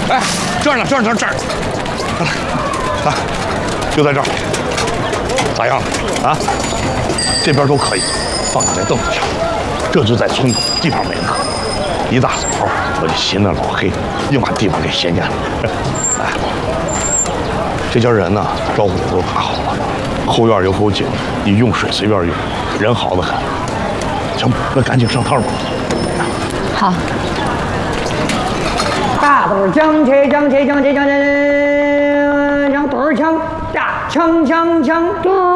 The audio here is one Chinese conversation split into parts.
哎，这儿呢，这儿，啊，就在这儿，咋样啊？这边都可以，放在那凳子上。这就在村口，地方没了。一大早我就寻思老黑又把地方给掀见了。哎，这家人呢招呼我都打好了，后院有口井，你用水随便用，人好得很。行，那赶紧上套吧。 好。 大肚将切将对儿枪，大枪对儿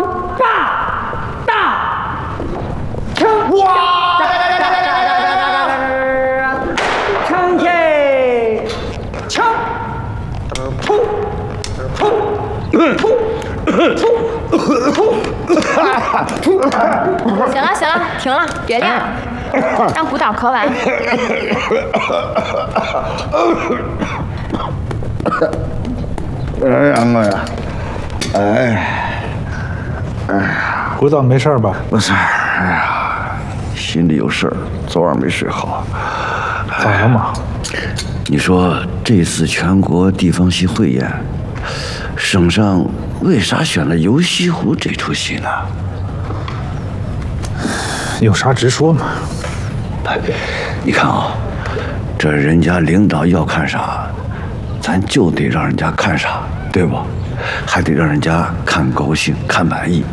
大枪哇！枪切枪，冲！ 行了，停了，别练了，让鼓捣咳完。 哎呀妈呀！ 鼓捣没事吧？ 没事。哎呀，心里有事儿，昨晚没睡好。 咋了嘛？ 你说这次全国地方戏汇演，省上为啥选了《游西湖》这出戏呢？ 有啥直说嘛。 你看啊，这人家领导要看啥，咱就得让人家看啥，对不？还得让人家看高兴、看满意。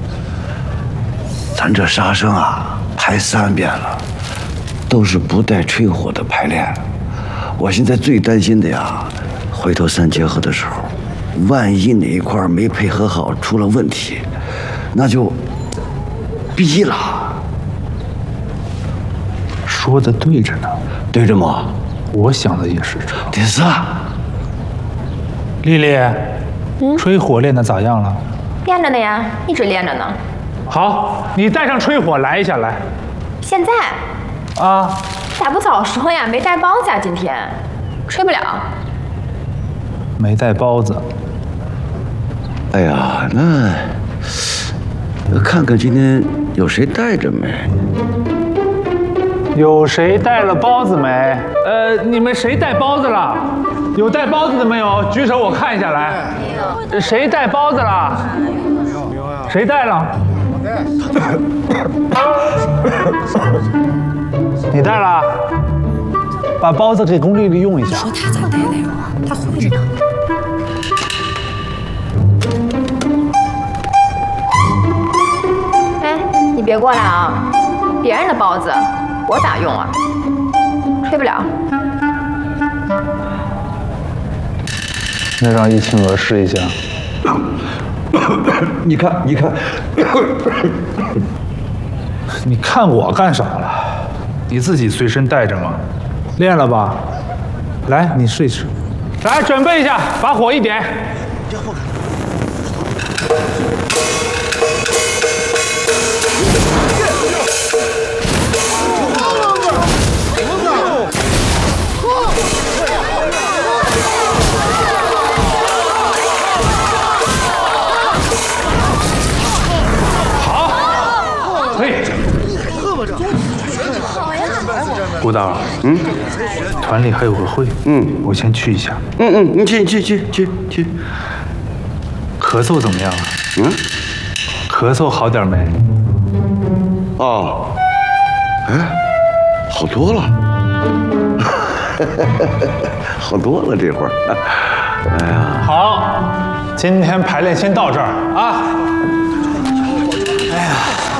咱这杀生啊，排3遍了，都是不带吹火的排练。我现在最担心的呀，回头3结合的时候，万一哪一块没配合好，出了问题，那就逼了。 说的对着呢， 对着吗？ 我想的也是这。 得是。 丽丽，吹火练的咋样了？ 练着呢呀，一直练着呢。 好，你带上吹火来一下来。 现在？ 啊。 咋不早说呀？没带包子啊，今天吹不了。 没带包子。 哎呀，那看看今天有谁带着没？ 有谁带了包子没？你们谁带包子了？有带包子的没有？举手我看一下来。没有。谁带包子了？没有呀。谁带了？你带了？把包子给龚丽丽用一下。 说他咋带的呀？他会着呢。 哎，你别过来啊！别人的包子我咋用啊？吹不了。 那让易清娥试一下。 你看， 你看我干啥了？你自己随身带着吗？练了吧？来，你试一试。来，准备一下，把火一点。舞蹈，团里还有个会，我先去一下。 你去。 咳嗽怎么样了？咳嗽好点没？ 哦，哎，好多了，好多了这会儿。哎呀， 好，今天排练先到这儿啊。哎呀。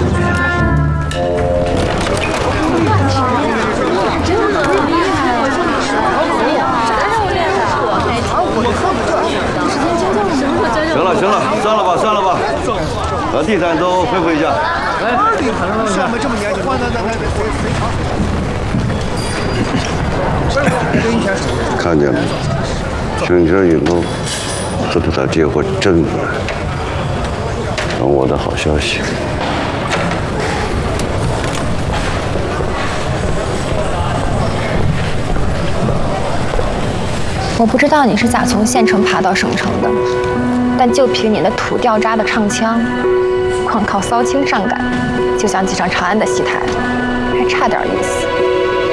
行了，算了吧，把地毯都恢复一下。来，上面这么严谨，看见了，兄弟以后知道他这会真的，等我的好消息。 我不知道你是咋从县城爬到省城的，但就凭你那土掉渣的唱腔，光靠骚青上赶，就想挤上长安的戏台，还差点意思。